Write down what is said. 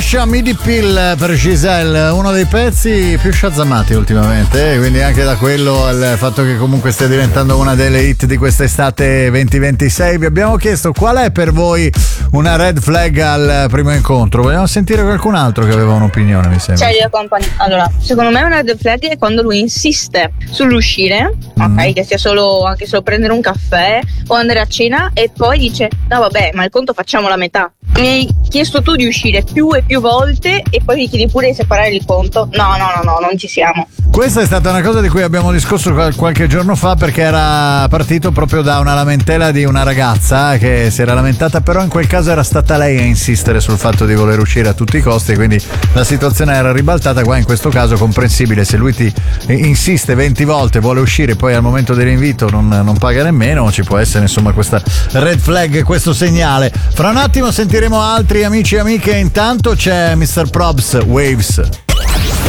Russia Midi Pill per Giselle, uno dei pezzi più shazzamati ultimamente, quindi anche da quello al fatto che comunque stia diventando una delle hit di quest'estate 2026. Vi abbiamo chiesto qual è per voi una red flag al primo incontro. Vogliamo sentire qualcun altro che aveva un'opinione, mi sembra. Ciao, compagni. Allora, secondo me una red flag è quando lui insiste sull'uscire, ok, che sia solo anche solo prendere un caffè o andare a cena, e poi dice no vabbè, ma il conto facciamo la metà. Mi hai chiesto tu di uscire più e più volte e poi mi chiedi pure di separare il conto. No, non ci siamo. Questa è stata una cosa di cui abbiamo discusso qualche giorno fa, perché era partito proprio da una lamentela di una ragazza che si era lamentata, però in quel caso era stata lei a insistere sul fatto di voler uscire a tutti i costi, quindi la situazione era ribaltata. Qua in questo caso comprensibile, se lui ti insiste 20 volte, vuole uscire, poi al momento dell'invito non paga nemmeno, ci può essere insomma questa red flag, questo segnale. Fra un attimo sentiremo altri amici e amiche, intanto c'è Mr. Probs, Waves.